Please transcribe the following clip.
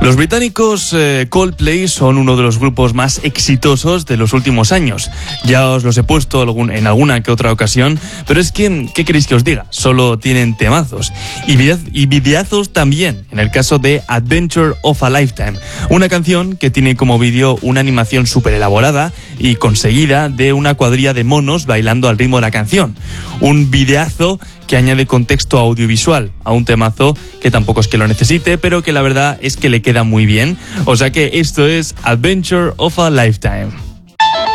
Los británicos Coldplay son uno de los grupos más exitosos de los últimos años. Ya os los he puesto en alguna que otra ocasión, pero es que, ¿qué queréis que os diga? Solo tienen temazos. Y videazos también, en el caso de Adventure of a Lifetime. Una canción que tiene como vídeo una animación súper elaborada y conseguida de una cuadrilla de monos bailando al ritmo de la canción. Un videazo que añade contexto audiovisual a un temazo que tampoco es que lo necesite, pero que la verdad es que le queda muy bien. O sea que esto es Adventure of a Lifetime.